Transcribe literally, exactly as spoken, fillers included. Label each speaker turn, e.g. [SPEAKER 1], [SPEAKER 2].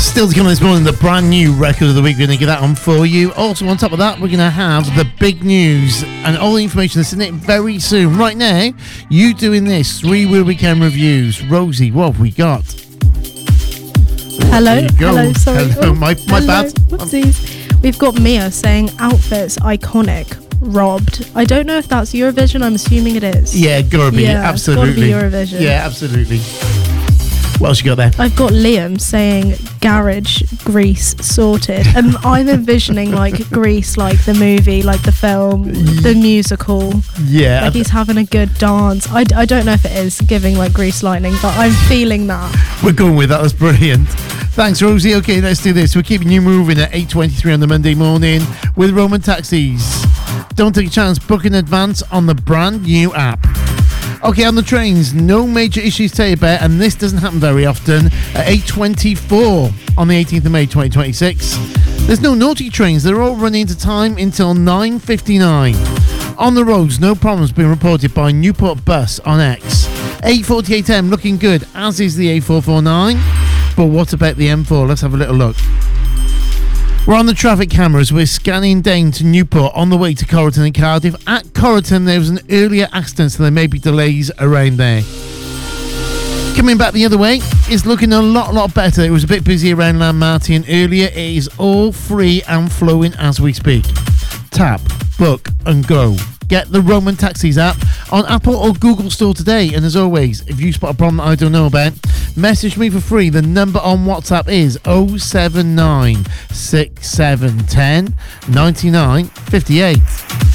[SPEAKER 1] Still to come this morning, the brand new record of the week. We're going to get that on for you. Also, on top of that, we're going to have the big news and all the information that's in it very soon. Right now, you doing this three Wheel Weekend reviews. Rosie, what have we got?
[SPEAKER 2] Hello, hello, sorry.
[SPEAKER 1] Hello,
[SPEAKER 2] oh,
[SPEAKER 1] my, my
[SPEAKER 2] hello.
[SPEAKER 1] bad.
[SPEAKER 2] Whoopsies. We've got Mia saying outfits iconic. Robbed. I don't know if that's Eurovision. I'm assuming it is.
[SPEAKER 1] Yeah, gotta be.
[SPEAKER 2] Yeah,
[SPEAKER 1] absolutely.
[SPEAKER 2] It's gotta be Eurovision.
[SPEAKER 1] Yeah, absolutely. What else you got there?
[SPEAKER 2] I've got Liam saying garage Grease sorted, and I'm envisioning like Grease, like the movie, like the film, the musical.
[SPEAKER 1] Yeah,
[SPEAKER 2] like he's having a good dance. I, I don't know if it is giving like Grease Lightning, but I'm feeling that.
[SPEAKER 1] We're going with that. That's brilliant. Thanks, Rosie. Okay, let's do this. We're keeping you moving at eight twenty-three on the Monday morning with Roman Taxis. Don't take a chance. Book in advance on the brand new app. Okay, on the trains, no major issues to tell you about, and this doesn't happen very often. At eight twenty-four on the eighteenth of May twenty twenty-six, there's no naughty trains. They're all running to time until nine fifty-nine. On the roads, no problems being reported by Newport Bus on X. eight forty-eight a m looking good, as is the A four forty-nine. But what about the M four? Let's have a little look. We're on the traffic cameras. We're scanning down to Newport on the way to Corriton and Cardiff. At Corriton, there was an earlier accident, so there may be delays around there. Coming back the other way, it's looking a lot, lot better. It was a bit busy around Landmartin earlier. It is all free and flowing as we speak. Tap, book, and go. Get the Roman Taxis app on Apple or Google Store today. And as always, if you spot a problem that I don't know about, message me for free. The number on WhatsApp is oh seven nine six seven one oh nine nine five eight.